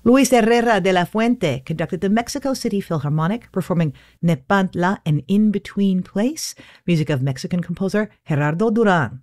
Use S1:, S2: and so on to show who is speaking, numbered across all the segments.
S1: Luis Herrera de la Fuente conducted the Mexico City Philharmonic, performing Nepantla, an in-between place, music of Mexican composer Gerardo Duran.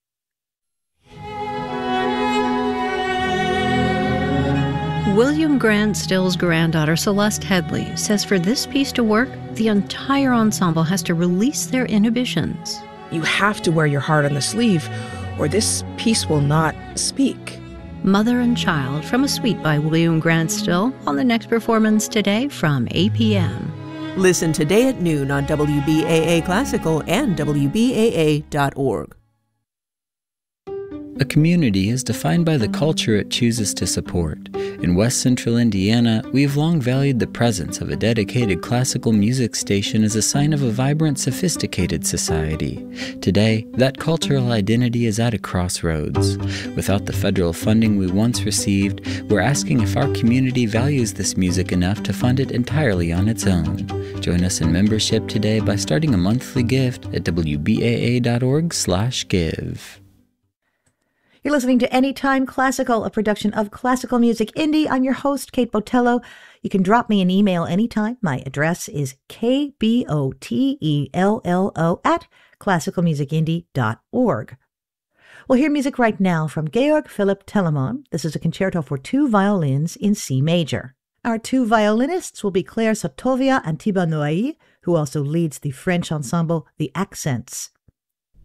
S2: William Grant Still's granddaughter, Celeste Headley, says for this piece to work, the entire ensemble has to release their inhibitions.
S3: You have to wear your heart on the sleeve, or this piece will not speak.
S2: Mother and Child from a suite by William Grant Still on the next performance today from 8 p.m.
S4: Listen today at noon on WBAA Classical and WBAA.org.
S5: A community is defined by the culture it chooses to support. In West Central Indiana, we have long valued the presence of a dedicated classical music station as a sign of a vibrant, sophisticated society. Today, that cultural identity is at a crossroads. Without the federal funding we once received, we're asking if our community values this music enough to fund it entirely on its own. Join us in membership today by starting a monthly gift at WBAA.org/give.
S1: You're listening to Anytime Classical, a production of Classical Music Indie. I'm your host, Kate Botello. You can drop me an email anytime. My address is kbotello@classicalmusicindie.org. We'll hear music right now from Georg Philipp Telemann. This is a concerto for two violins in C major. Our two violinists will be Claire Sotovia and Thibaut Noailly, who also leads the French ensemble The Accents.